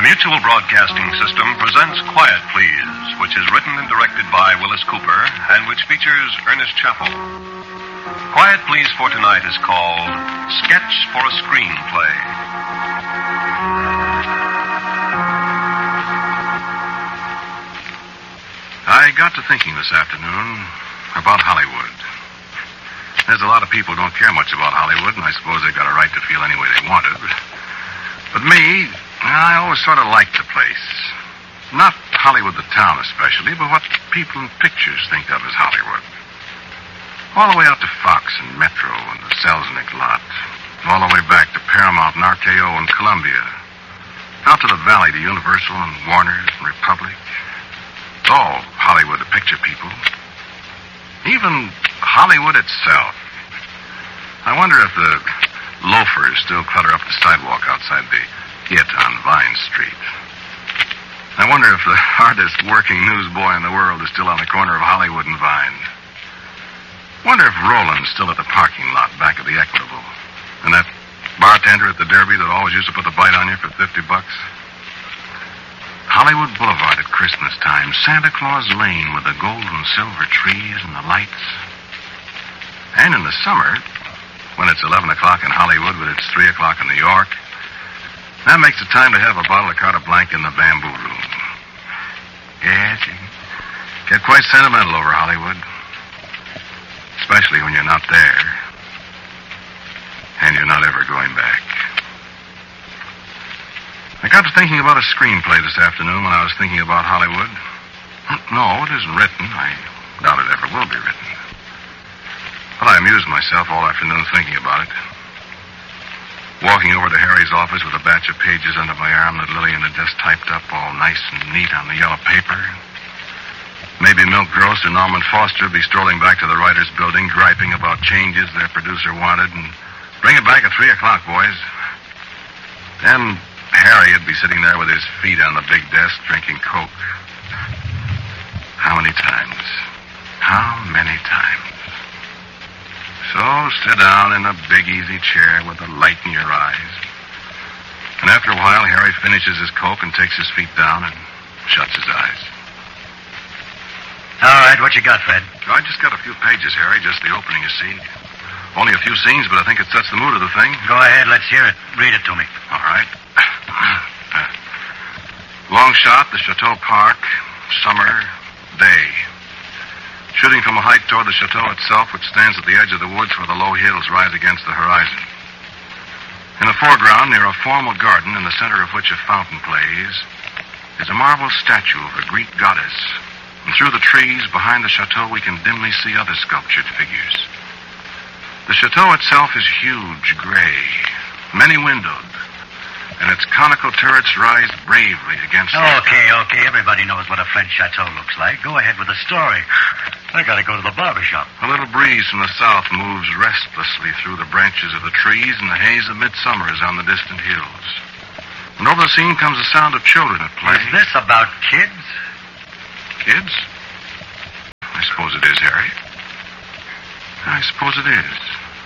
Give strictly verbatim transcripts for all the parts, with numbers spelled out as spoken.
Mutual Broadcasting System presents Quiet Please, which is written and directed by Willis Cooper and which features Ernest Chappell. Quiet Please for tonight is called Sketch for a Screenplay. I got to thinking this afternoon about Hollywood. There's a lot of people who don't care much about Hollywood, and I suppose they've got a right to feel any way they wanted. But me, I always sort of liked the place. Not Hollywood, the town especially, but what people in pictures think of as Hollywood. All the way out to Fox and Metro and the Selznick lot. All the way back to Paramount and R K O and Columbia. Out to the Valley to Universal and Warner's and Republic. All Hollywood to picture people. Even Hollywood itself. I wonder if the loafers still clutter up the sidewalk outside the It on Vine Street. I wonder if the hardest working newsboy in the world is still on the corner of Hollywood and Vine. Wonder if Roland's still at the parking lot back of the Equitable. And that bartender at the Derby that always used to put the bite on you for fifty bucks. Hollywood Boulevard at Christmas time. Santa Claus Lane with the gold and silver trees and the lights. And in the summer, when it's eleven o'clock in Hollywood, but it's three o'clock in New York, that makes it time to have a bottle of Carta Blanca in the bamboo room. Yes, you get quite sentimental over Hollywood. Especially when you're not there. And you're not ever going back. I got to thinking about a screenplay this afternoon when I was thinking about Hollywood. No, it isn't written. I doubt it ever will be written. But I amused myself all afternoon thinking about it. Walking over to Harry's office with a batch of pages under my arm that Lillian had just typed up all nice and neat on the yellow paper. Maybe Milk Gross or Norman Foster would be strolling back to the writers' building, griping about changes their producer wanted, and bring it back at three o'clock, boys. Then Harry would be sitting there with his feet on the big desk, drinking Coke. How many times? How many times? So sit down in a big easy chair with the light in your eyes. And after a while, Harry finishes his Coke and takes his feet down and shuts his eyes. All right, what you got, Fred? I just got a few pages, Harry, just the opening, you see. Only a few scenes, but I think it sets the mood of the thing. Go ahead, let's hear it. Read it to me. All right. Long shot, the Chateau Park, summer, day. Shooting from a height toward the chateau itself, which stands at the edge of the woods where the low hills rise against the horizon. In the foreground, near a formal garden in the center of which a fountain plays, is a marble statue of a Greek goddess. And through the trees behind the chateau, we can dimly see other sculptured figures. The chateau itself is huge, gray, many-windowed, and its conical turrets rise bravely against... Okay, the... okay, everybody knows what a French chateau looks like. Go ahead with the story. I gotta go to the barber shop. A little breeze from the south moves restlessly through the branches of the trees, and the haze of midsummer is on the distant hills. And over the scene comes the sound of children at play. Is this about kids? Kids? I suppose it is, Harry. I suppose it is.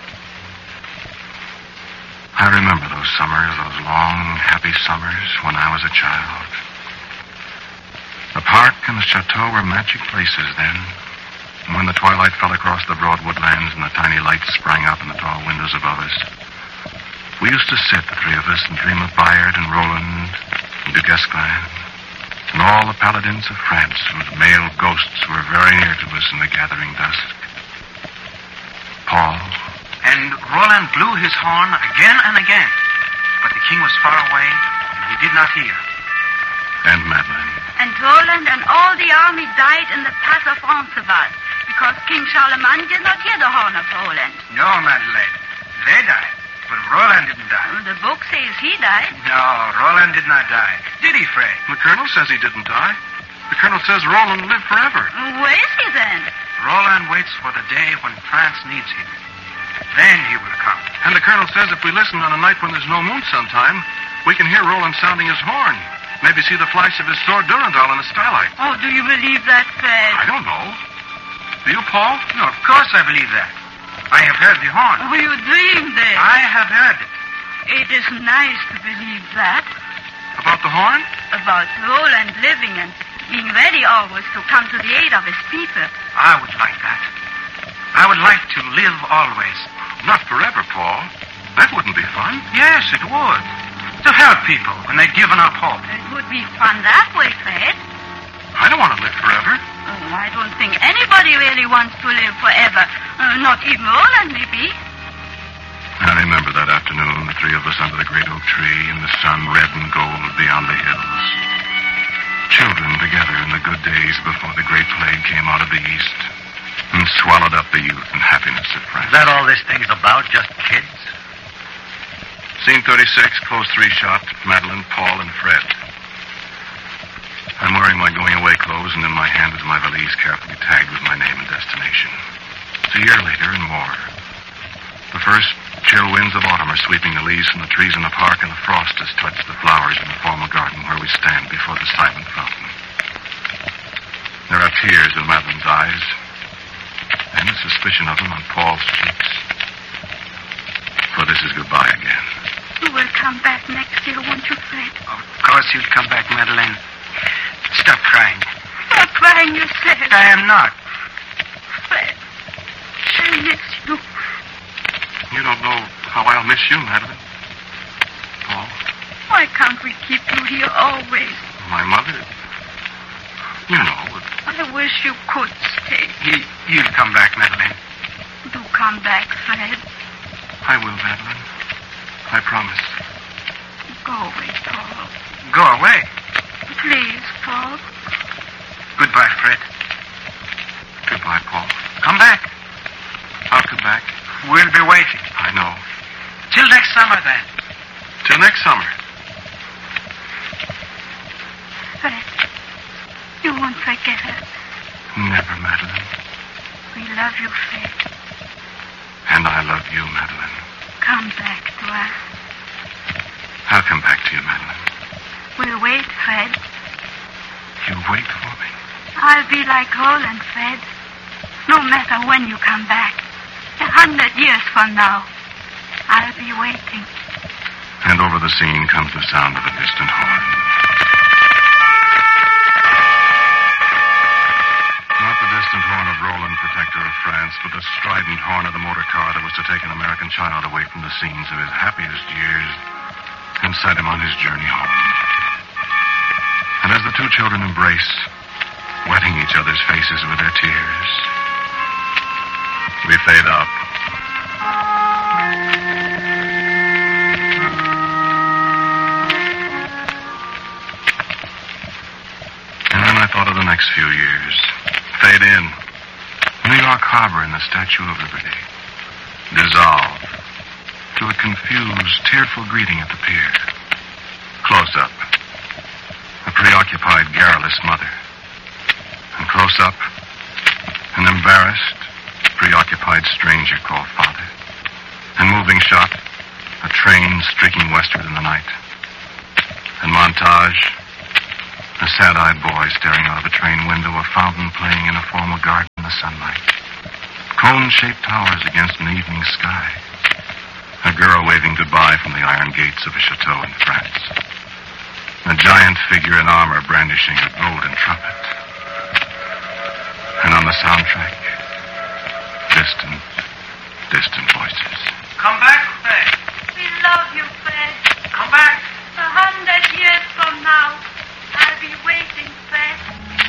I remember those summers, those long, happy summers when I was a child. The park and the chateau were magic places then. And when the twilight fell across the broad woodlands and the tiny lights sprang up in the tall windows above us, we used to sit, the three of us, and dream of Bayard and Roland and Du Guesclin and all the paladins of France whose male ghosts were very near to us in the gathering dusk. Paul. And Roland blew his horn again and again, but the king was far away, and he did not hear. And Madeleine. And Roland and all the army died in the pass of Roncesvalles, because King Charlemagne did not hear the horn of Roland. No, Madeleine. They died, but Roland didn't die. The book says he died. No, Roland did not die. Did he, Fred? The colonel says he didn't die. The colonel says Roland lived forever. Where is he then? Roland waits for the day when France needs him. Then he will come. And the colonel says if we listen on a night when there's no moon sometime, we can hear Roland sounding his horn. Maybe see the flash of his sword Durandal in the starlight. Oh, do you believe that, Fred? I don't know. Do you, Paul? No, of course I believe that. I have heard the horn. Oh, you dreamed it. I have heard it. It is nice to believe that. About the horn? About Roland living and being ready always to come to the aid of his people. I would like that. I would like to live always. Not forever, Paul. That wouldn't be fun. Yes, it would. To help people when they've given up hope. It would be fun that way, Fred. I don't want to live forever. Oh, I don't think anybody really wants to live forever. Uh, not even Roland, maybe. I remember that afternoon, the three of us under the great oak tree, and the sun red and gold beyond the hills. Children together in the good days before the great plague came out of the east and swallowed up the youth and happiness of France. Is that all this thing's about? Just kids? Scene thirty-six, close three shot, Madeline, Paul, and Fred. I'm wearing my going-away clothes, and in my hand is my valise carefully tagged with my name and destination. It's a year later and more. The first chill winds of autumn are sweeping the leaves from the trees in the park, and the frost has touched the flowers in the formal garden where we stand before the silent fountain. There are tears in Madeline's eyes, and a suspicion of them on Paul's cheeks. For this is goodbye again. You will come back next year, won't you, Fred? Of course you'll come back, Madeline. Stop crying. Stop crying, you said. I am not. Fred, I miss you. You don't know how I'll miss you, Madeline. Paul. Why can't we keep you here always? My mother. You know. I wish you could stay. He, you'll come back, Madeline. Do come back, Fred. I will, Madeline. I promise. Go away, Paul. Go away. Please, Paul. Goodbye, Fred. Goodbye, Paul. Come back. I'll come back. We'll be waiting. I know. Till next summer, then. Till next summer. Fred, you won't forget us. Never, Madeline. We love you, Fred. And I love you, Madeline. Come back to us. I'll come back to you, Madeline. We'll wait, Fred. You wait for me. I'll be like Roland, Fred. No matter when you come back. A hundred years from now. I'll be waiting. And over the scene comes the sound of a distant horn. Not the distant horn of Roland, protector of France, but the strident horn of the motor car that was to take an American child away from the scenes of his happiest years and set him on his journey home. And as the two children embrace, wetting each other's faces with their tears, we fade out. And then I thought of the next few years. Fade in. New York Harbor and the Statue of Liberty. Dissolve to a confused, tearful greeting at the pier. Close up. A preoccupied, garrulous mother. And close up, an embarrassed, preoccupied stranger called father. And moving shot, a train streaking westward in the night. And montage, a sad-eyed boy staring out of a train window, a fountain playing in a formal garden in the sunlight. Cone-shaped towers against an evening sky. A girl waving goodbye from the iron gates of a chateau in France. A giant figure in armor brandishing a golden trumpet. And on the soundtrack, distant, distant voices. Come back, Fred. We love you, Fred. Come back. A hundred years from now, I'll be waiting, Fred.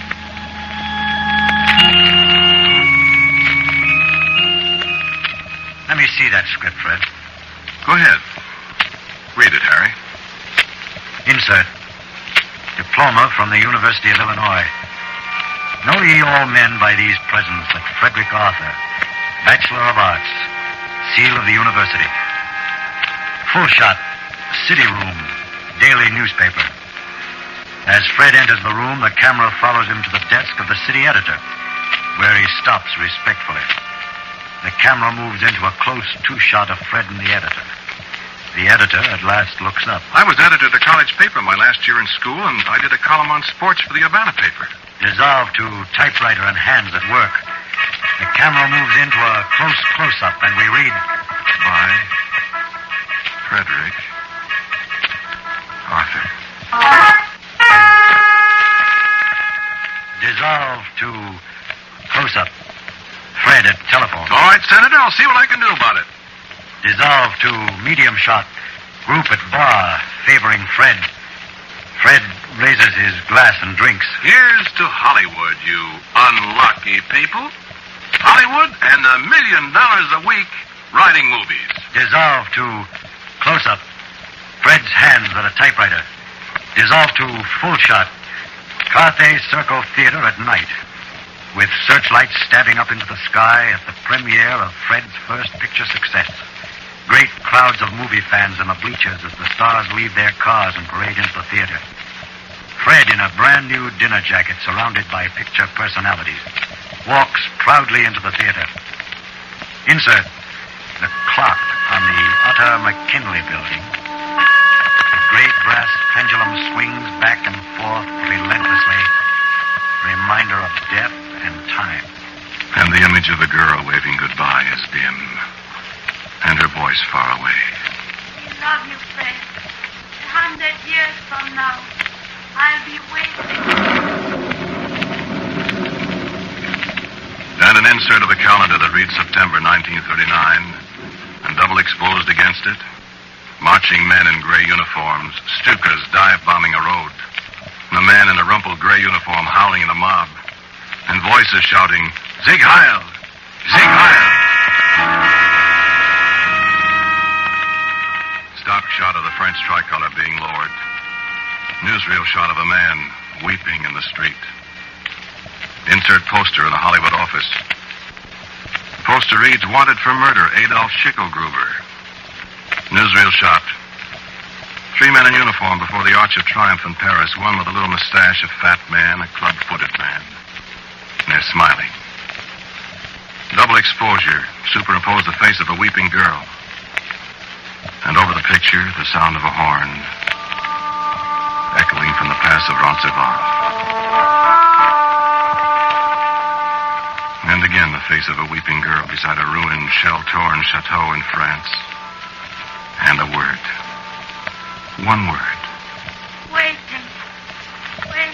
Let me see that script, Fred. Go ahead. Read it, Harry. Insert. Diploma from the University of Illinois. Know ye all men by these presents that Frederick Arthur, Bachelor of Arts, seal of the university. Full shot, city room, daily newspaper. As Fred enters the room, the camera follows him to the desk of the city editor, where he stops respectfully. The camera moves into a close two-shot of Fred and the editor. The editor at last looks up. I was editor of the college paper my last year in school, and I did a column on sports for the Urbana paper. Dissolved to typewriter and hands at work. The camera moves into a close close-up, and we read, By Frederick Arthur. to close-up. Fred at telephone. All right, Senator, I'll see what I can do about it. Dissolve to medium shot. Group at bar, favoring Fred. Fred raises his glass and drinks. Here's to Hollywood, you unlucky people. Hollywood and a million dollars a week writing movies. Dissolve to close-up. Fred's hands at a typewriter. Dissolve to full shot. Carthay Circle Theater at night. With searchlights stabbing up into the sky at the premiere of Fred's first picture success. Great crowds of movie fans in the bleachers as the stars leave their cars and parade into the theater. Fred, in a brand new dinner jacket surrounded by picture personalities, walks proudly into the theater. Insert the clock on the Utter McKinley building. The great brass pendulum swings back and forth relentlessly, reminder of death and time. And the image of a girl waving goodbye is dim, and her voice far away. We love you, Fred. A hundred years from now, I'll be waiting. And an insert of a calendar that reads September nineteen thirty-nine, and double exposed against it, marching men in gray uniforms, Stukas dive-bombing a road, and a man in a rumpled gray uniform howling at a mob, and voices shouting, Sieg Heil! Sieg Heil! Stock shot of the French tricolor being lowered. Newsreel shot of a man weeping in the street. Insert poster in a Hollywood office. The poster reads, Wanted for murder, Adolf Schicklgruber. Newsreel shot. Three men in uniform before the Arch of Triumph in Paris, one with a little mustache, a fat man, a club-footed man. And they're smiling. Double exposure, superimpose the face of a weeping girl. And over the picture, the sound of a horn, echoing from the pass of Roncesvalles. And again, the face of a weeping girl beside a ruined, shell-torn chateau in France. And a word. One word. Waiting. Waiting.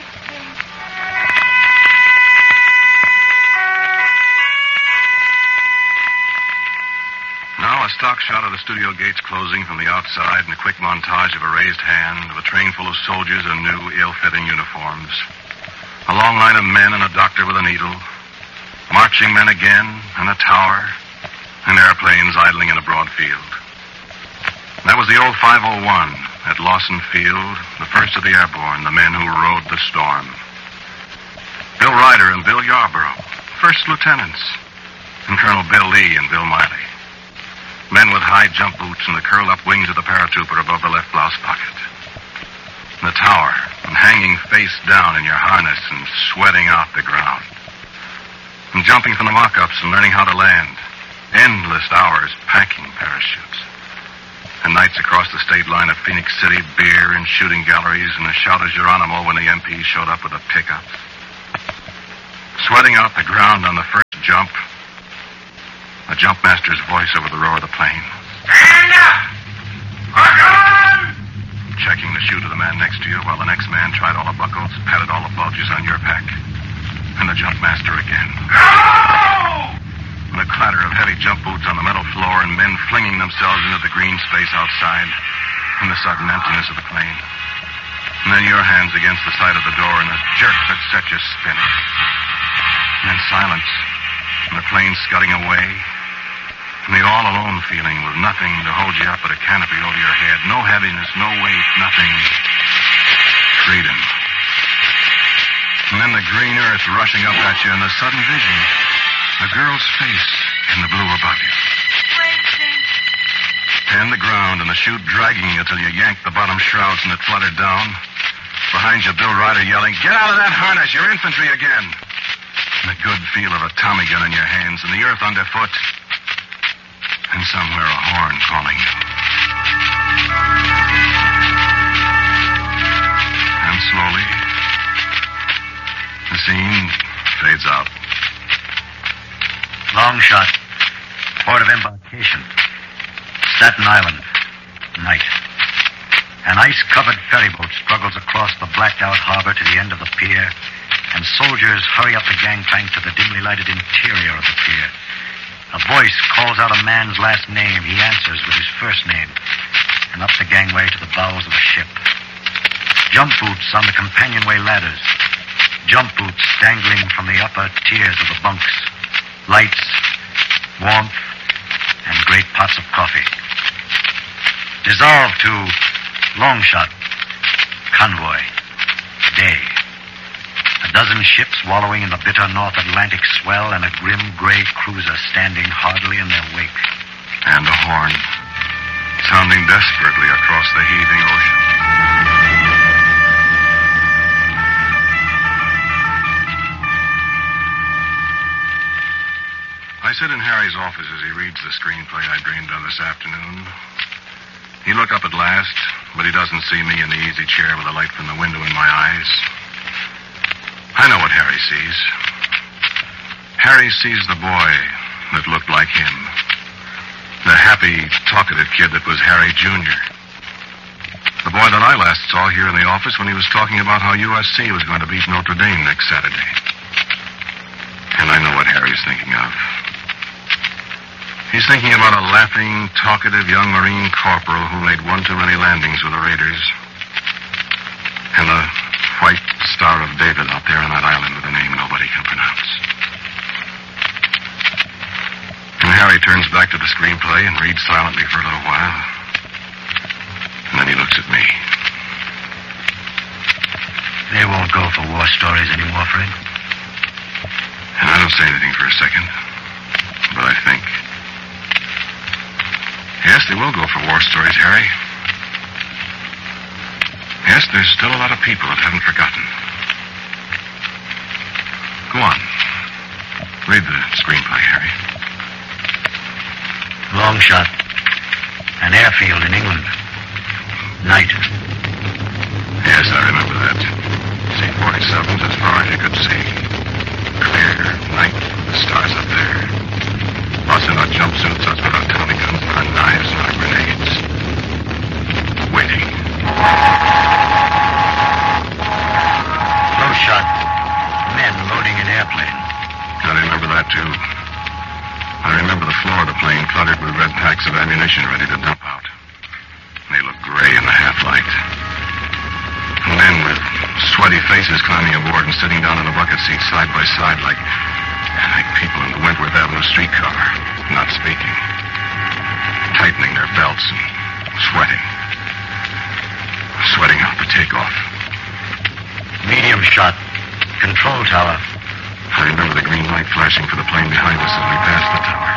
Now, a stock shot of the studio gates closing from the outside and a quick montage of a raised hand of a train full of soldiers in new, ill-fitting uniforms. A long line of men and a doctor with a needle. Marching men again, and a tower, and airplanes idling in a broad field. That was the old five oh one at Lawson Field, the first of the airborne, the men who rode the storm. Bill Ryder and Bill Yarborough, first lieutenants, and Colonel Bill Lee and Bill Miley. Men with high jump boots and the curled-up wings of the paratrooper above the left blouse pocket. And the tower, and hanging face down in your harness and sweating out the ground. And jumping from the mock-ups and learning how to land. Endless hours packing parachutes. And nights across the state line of Phoenix City, beer and shooting galleries, and a shout of Geronimo when the M P showed up with a pickup. Sweating out the ground on the first jump. The jump master's voice over the roar of the plane. Stand up! Lock on! Checking the chute of the man next to you while the next man tried all the buckles, patted all the bulges on your pack. And the jump master again. Go! And a clatter of heavy jump boots on the metal floor and men flinging themselves into the green space outside and the sudden emptiness of the plane. And then your hands against the side of the door and a jerk that set you spinning. And then silence and the plane scudding away and the all-alone feeling with nothing to hold you up but a canopy over your head. No heaviness, no weight, nothing. Freedom. And then the green earth rushing up at you and the sudden vision. A girl's face in the blue above you. Waiting. And the ground and the chute dragging you till you yanked the bottom shrouds and it fluttered down. Behind you, Bill Ryder yelling, Get out of that harness, you're infantry again. And the good feel of a Tommy gun in your hands and the earth underfoot. And somewhere a horn calling you. And slowly, the scene fades out. Long shot. Port of embarkation. Staten Island. Night. An ice-covered ferryboat struggles across the blacked-out harbor to the end of the pier and soldiers hurry up the gangplank to the dimly lighted interior of the pier. A voice calls out a man's last name. He answers with his first name, and up the gangway to the bowels of the ship. Jump boots on the companionway ladders. Jump boots dangling from the upper tiers of the bunks. Lights, warmth, and great pots of coffee. Dissolve to long shot, convoy, day. A dozen ships wallowing in the bitter North Atlantic swell and a grim gray cruiser standing hardly in their wake. And a horn, sounding desperately across the heaving ocean. I sit in Harry's office as he reads the screenplay I dreamed of this afternoon. He look up at last, but he doesn't see me in the easy chair with the light from the window in my eyes. I know what Harry sees. Harry sees the boy that looked like him. The happy, talkative kid that was Harry Junior The boy that I last saw here in the office when he was talking about how U S C was going to beat Notre Dame next Saturday. And I know what Harry's thinking of. He's thinking about a laughing, talkative young Marine corporal who made one too many landings with the Raiders. And the white Star of David out there on that island with a name nobody can pronounce. And Harry turns back to the screenplay and reads silently for a little while. And then he looks at me. They won't go for war stories anymore, Fred. And I don't say anything for a second. But I think... Yes, they will go for war stories, Harry. Yes, there's still a lot of people that haven't forgotten. Go on. Read the screenplay, Harry. Long shot. An airfield in England. Night. Yes, I remember that. C forty-sevens as far as you could see. Clear night, the stars up there. Us in our jumpsuits, us with our Tommy guns and our knives and our grenades. Waiting. Close shot. Men loading an airplane. I remember that, too. I remember the floor of the plane cluttered with red packs of ammunition ready to dump out. They looked gray in the half-light. Men with sweaty faces climbing aboard and sitting down in the bucket seats side by side like, like people in the Wentworth Avenue streetcar, not speaking. Tightening their belts and sweating. Sweating out for takeoff. Medium shot. Control tower. I remember the green light flashing for the plane behind us as we passed the tower.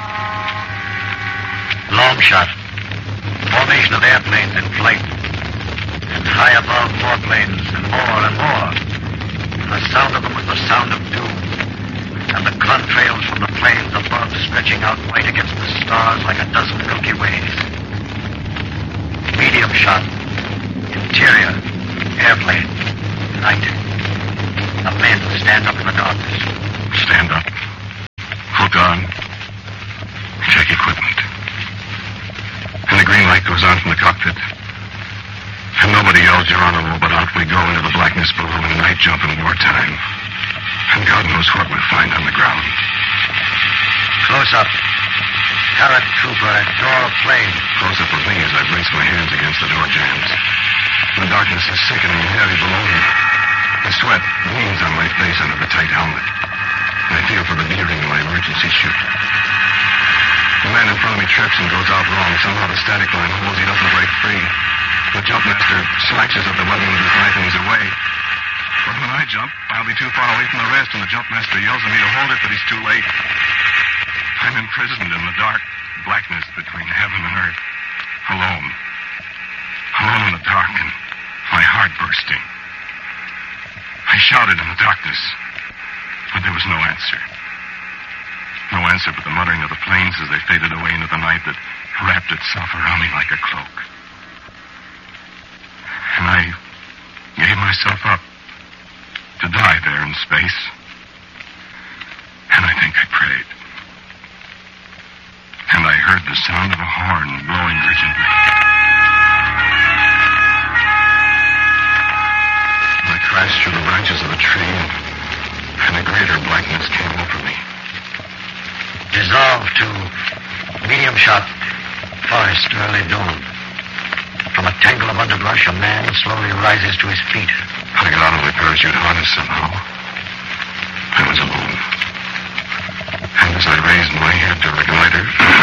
Long shot. Formation of airplanes in flight. And high above, more planes, and more and more. And the sound of them was the sound of doom. And the contrails from the planes above stretching out white against the stars like a dozen Milky Ways. Medium shot. Interior. Airplane. Night. The men stand up in the darkness. Stand up. Hook on. Check equipment. And the green light goes on from the cockpit. And nobody yells Geronimo, but out we go into the blackness below in night jump in wartime. And God knows what we'll find on the ground. Close up. Paratrooper at door of plane. Close up of me as I brace my hands against the door jambs. The darkness is sickening and heavy below me. The sweat gleams on my face under the tight helmet. And I feel for the D-ring in my emergency chute. The man in front of me trips and goes out wrong. Somehow the static line holds. He doesn't break free. The jumpmaster slashes at the webbing with his knife and he's away. But when I jump, I'll be too far away from the rest, and the jumpmaster yells at me to hold it, but he's too late. I'm imprisoned in the dark blackness between heaven and earth. Alone. Alone in the dark, and my heart bursting. I shouted in the darkness, but there was no answer. No answer but the muttering of the planes as they faded away into the night that wrapped itself around me like a cloak. And I gave myself up to die there in space. And I think I prayed. And I heard the sound of a horn blowing urgently. I crashed through the branches of a tree and early dawn. From a tangle of underbrush, a man slowly rises to his feet. I got out of my parachute harness somehow. I was alone. And as I raised my head to reconnoiter...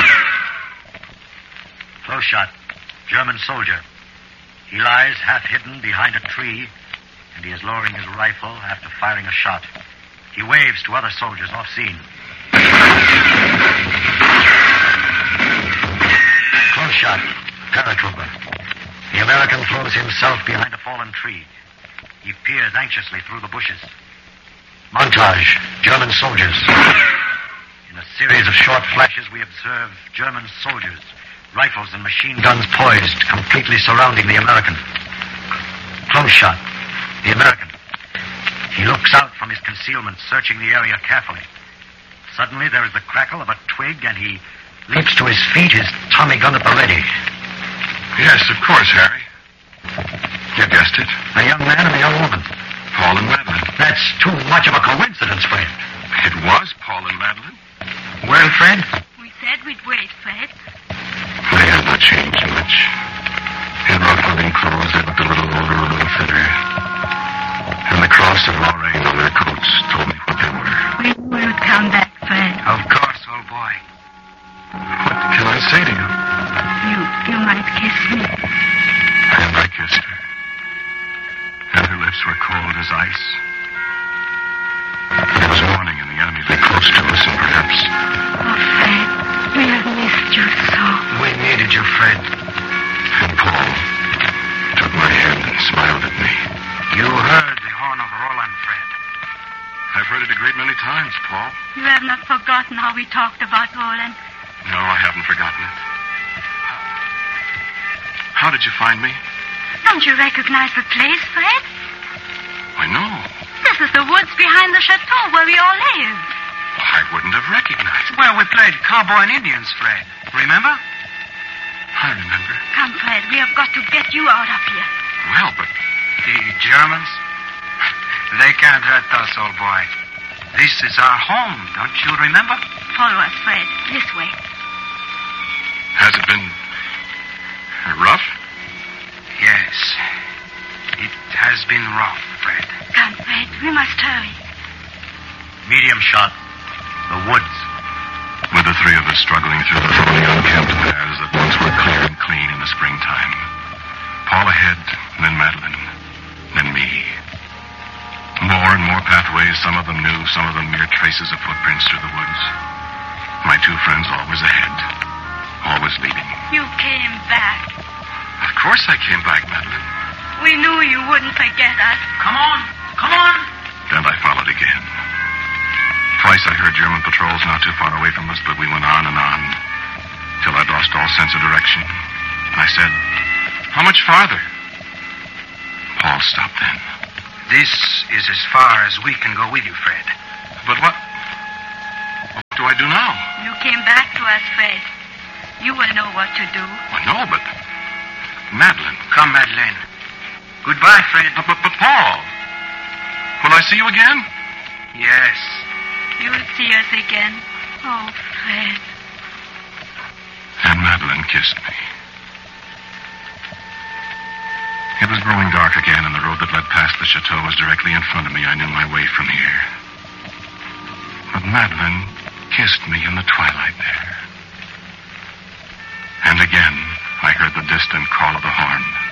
Close shot. German soldier. He lies half hidden behind a tree, and he is lowering his rifle after firing a shot. He waves to other soldiers off scene. Close shot. Paratrooper. The American throws himself behind a fallen tree. He peers anxiously through the bushes. Montage. German soldiers. In a series of short flashes, we observe German soldiers, rifles and machine guns poised, completely surrounding the American. Close shot. The American. He looks out from his concealment, searching the area carefully. Suddenly, there is the crackle of a twig, and he leaps to his feet, his Tommy gun at the ready. Yes, of course, Harry. You guessed it. A young man and a young woman. Paul and Madeline. That's too much of a coincidence, Fred. It was Paul and Madeline. Well, Fred? We said we'd wait, Fred. They had not changed much. In rough hunting clothes, they looked a little older, a little thinner. And the cross of Lorraine on their coats told me what they were. We knew you'd come back, Fred. Of course, old boy. What can I say to you? You, you might kiss me. And I kissed her. And her lips were cold as ice. There was warning, and the enemy lay close to us, and perhaps... Oh, Fred, we have missed you so. We needed you, Fred. And Paul took my hand and smiled at me. You heard the horn of Roland, Fred. I've heard it a great many times, Paul. You have not forgotten how we talked about Roland. No, I haven't forgotten it. How did you find me? Don't you recognize the place, Fred? I know. This is the woods behind the chateau where we all live. I wouldn't have recognized it. Well, we played cowboy and Indians, Fred. Remember? I remember. Come, Fred, we have got to get you out of here. Well, but... The Germans? They can't hurt us, old boy. This is our home, don't you remember? Follow us, Fred. This way. Has it been... rough? Yes. It has been rough, Fred. Come, Fred, we must hurry. Medium shot. The woods. With the three of us struggling through the lonely, unkempt paths that once were clear and clean in the springtime. Paul ahead, then Madeline, then me. More and more pathways, some of them new, some of them mere traces of footprints through the woods. My two friends always ahead, always leading. You came back. Of course I came back, Madeline. We knew you wouldn't forget us. Come on. Come on. And I followed again. Twice I heard German patrols not too far away from us, but we went on and on, till I lost all sense of direction. And I said, "How much farther?" Paul stopped then. This is as far as we can go with you, Fred. But what... what do I do now? You came back to us, Fred. You will know what to do. Well, no, but... Madeline. Come, Madeline. Goodbye, Fred. But, but, but Paul, will I see you again? Yes. You'll see us again. Oh, Fred. And Madeline kissed me. It was growing dark again, and the road that led past the chateau was directly in front of me. I knew my way from here. But Madeline kissed me in the twilight there. And again, I heard the distant call of the horn.